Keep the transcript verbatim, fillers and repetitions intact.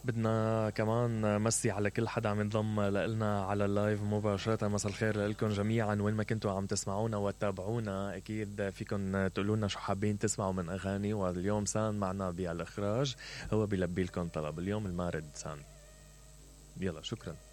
بدنا كمان مسي على كل حدا عم ينضم لنا على اللايف مباشرة. مساء الخير لكم جميعا وين ما كنتوا عم تسمعونا وتتابعونا. أكيد فيكم تقولوا لنا شو حابين تسمعوا من أغاني. واليوم سان معنا بالإخراج، هو بيلبي لكم طلب اليوم المارد سان. يلا شكرا.